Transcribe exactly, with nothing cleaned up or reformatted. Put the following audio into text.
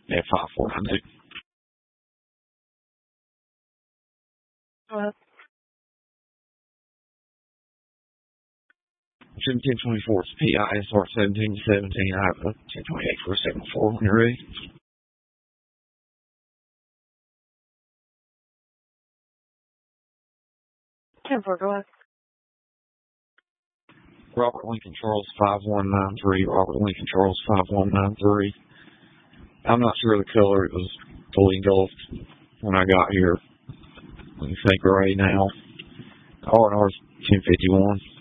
at five four nine two. Hello? seventeen twenty-four, it's P I S R seventeen seventeen. I have a ten twenty-eight four seven four when you're ready. ten four, go ahead. Robert Lincoln Charles five one nine three. Robert Lincoln Charles five one nine three. I'm not sure of the color. It was fully engulfed when I got here. Let me think gray now. R and R's ten fifty-one.